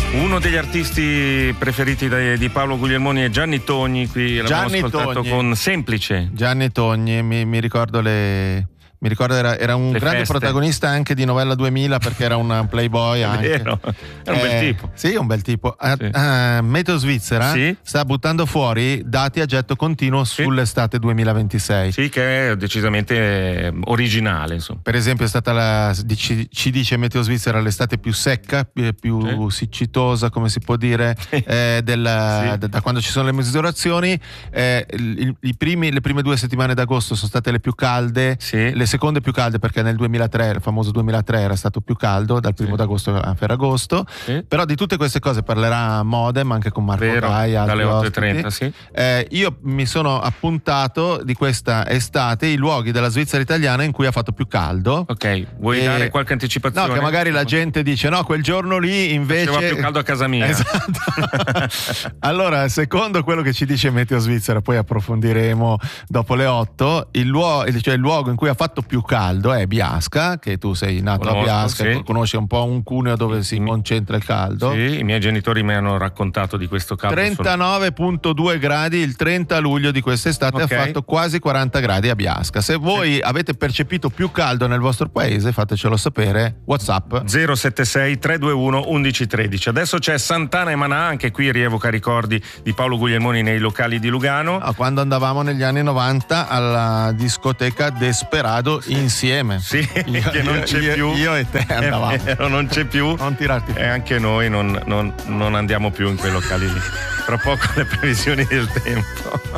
Uno degli artisti preferiti di Paolo Guglielmoni è Gianni Togni, qui l'abbiamo ascoltato Togni. con Semplice. Gianni Togni, mi ricordo era un grande feste. protagonista anche di Novella 2000 perché era un playboy anche. Vero, era un bel tipo. Sì, un bel tipo. Sì. Meteo Svizzera Sì. sta buttando fuori dati a getto continuo sull'estate 2026. Sì, che è decisamente originale, insomma. Per esempio è stata ci dice Meteo Svizzera l'estate più secca, più siccitosa, come si può dire, da quando ci sono le misurazioni. Le prime 2 settimane d'agosto sono state le più calde, le seconde più calde perché nel 2003, il famoso 2003, era stato più caldo dal 1 d'agosto a Ferragosto. Però di tutte queste cose parlerà Modem anche con Marco Gaia dalle 8:30. Io mi sono appuntato di questa estate i luoghi della Svizzera italiana in cui ha fatto più caldo. Ok, vuoi dare qualche anticipazione? No, che magari la gente dice no, quel giorno lì invece faceva più caldo a casa mia. Esatto. Allora, secondo quello che ci dice Meteo Svizzera, poi approfondiremo dopo le 8, il luogo in cui ha fatto più caldo è Biasca, che tu sei nato a Biasca, conosci un po' un cuneo dove si concentra il caldo. Sì, i miei genitori mi hanno raccontato di questo caldo. 39.2 gradi il 30 luglio di quest'estate, ha fatto quasi 40 gradi a Biasca. Se voi avete percepito più caldo nel vostro paese, fatecelo sapere. WhatsApp 076 321 1113. Adesso c'è Santana e Manà, anche qui rievoca ricordi di Paolo Guglielmoni nei locali di Lugano. Quando andavamo negli anni 90 alla discoteca Desperado insieme. Sì, che non c'è più. Io e te andavamo. Non c'è più. Non tirarti più. E anche noi non andiamo più in quei locali lì. Tra poco le previsioni del tempo.